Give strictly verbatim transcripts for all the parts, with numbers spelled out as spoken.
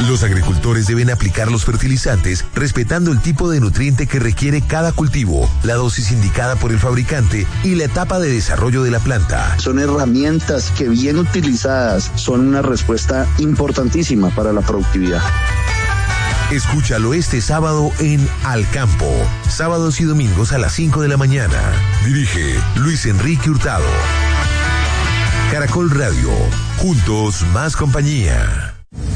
Los agricultores deben aplicar los fertilizantes respetando el tipo de nutriente que requiere cada cultivo, la dosis indicada por el fabricante y la etapa de desarrollo de la planta. Son herramientas que bien utilizadas son una respuesta importantísima para la productividad. Escúchalo este sábado en Al Campo. Sábados y domingos a las cinco de la mañana. Dirige Luis Enrique Hurtado. Caracol Radio. Juntos más compañía.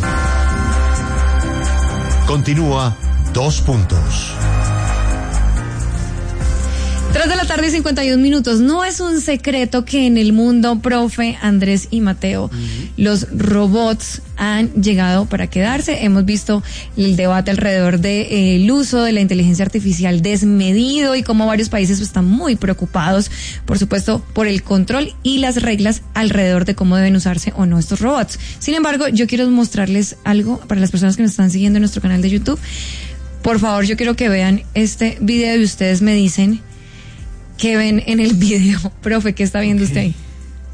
Continúa Dos Puntos. Tres de la tarde y cincuenta y un minutos. No es un secreto que en el mundo, profe, Andrés y Mateo, uh-huh. los robots han llegado para quedarse. Hemos visto el debate alrededor del de, eh, uso de la inteligencia artificial desmedido y cómo varios países pues, están muy preocupados, por supuesto, por el control y las reglas alrededor de cómo deben usarse o no estos robots. Sin embargo, yo quiero mostrarles algo para las personas que nos están siguiendo en nuestro canal de YouTube. Por favor, yo quiero que vean este video y ustedes me dicen ¿qué ven en el video? Profe, ¿qué está viendo usted ahí?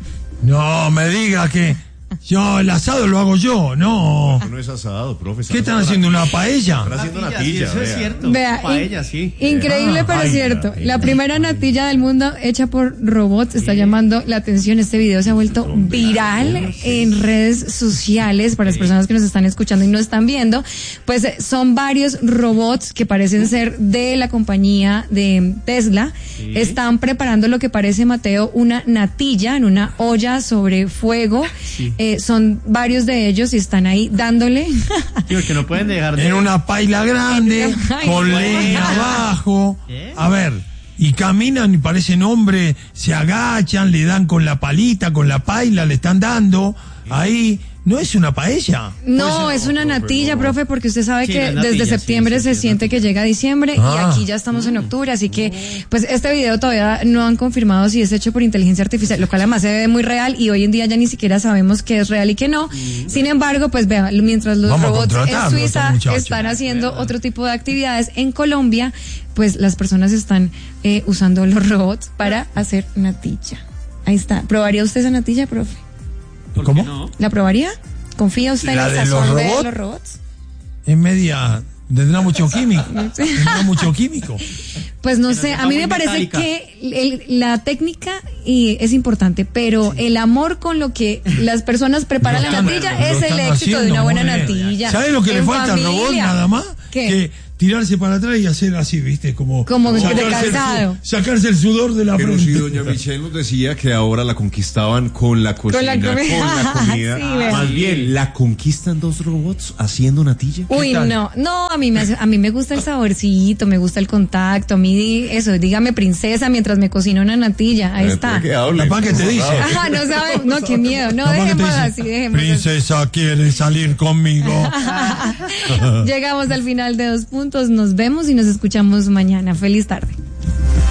No, me diga que yo el asado lo hago yo, no. No es asado, profe. ¿Qué están haciendo, una paella? Están haciendo natilla, sí, eso es cierto. Vea, paella, sí. Increíble, ah, pero paella, cierto. paella, La primera paella. natilla del mundo hecha por robots está sí. llamando la atención. Este video se ha vuelto viral en redes sociales para las personas que nos están escuchando y no están viendo. Pues son varios robots que parecen ser de la compañía de Tesla. Sí. Están preparando lo que parece, Mateo, una natilla en una olla sobre fuego. Sí. Eh, son varios de ellos y están ahí dándole. Tío, que no pueden dejar de... En una paila grande, Ay, con leña abajo. ¿Qué? A ver, y caminan y parecen hombres, se agachan, le dan con la palita, con la paila, le están dando. Ahí, ¿no es una paella? No, pues, es una no, natilla, no. profe, porque usted sabe sí, que natilla, desde septiembre sí, se sí, siente natilla. que llega diciembre Ah. y aquí ya estamos en octubre, así que pues este video todavía no han confirmado si es hecho por inteligencia artificial, lo cual además se ve muy real y hoy en día ya ni siquiera sabemos qué es real y qué no. Sin embargo, pues vea, mientras los Vamos robots en Suiza están ¿eh? haciendo otro tipo de actividades, en Colombia, pues las personas están eh, usando los robots para hacer natilla. Ahí está. ¿Probaría usted esa natilla, profe? ¿Cómo? No? ¿La probaría? ¿Confía usted en ¿La el de sazón los de robots? los robots? Es media... Tendrá mucho químico. Tendrá mucho químico. Pues no Pero sé, está a mí muy me parece metálica. que el, la técnica y es importante, pero sí. el amor con lo que las personas preparan Lo la están- natilla lo es el están éxito de una haciendo buena muy bien. natilla. ¿Sabes lo que le En falta al robot familia. nada más? ¿Qué? Que tirarse para atrás y hacer así, ¿viste? Como, Como de sacarse el cansado. su- sacarse el sudor de la Pero frente. si doña Michelle nos decía que ahora la conquistaban con la cocina, Con la comida. con la comida. Sí, vea. Más bien, ¿la conquistan dos robots haciendo natilla? Uy, tal? no, no, a mí me hace- a mí me gusta el saborcito, me gusta el contacto, a mí di- eso, dígame princesa mientras me cocino una natilla, ahí Eh, está. ¿por qué hable? Capaz que te dice. Ajá, no sabe, no, qué miedo, no, Capaz que te dejemos dice, así, dejemos así. Princesa quiere salir conmigo. Llegamos al final de Dos Puntos, nos vemos y nos escuchamos mañana. Feliz tarde.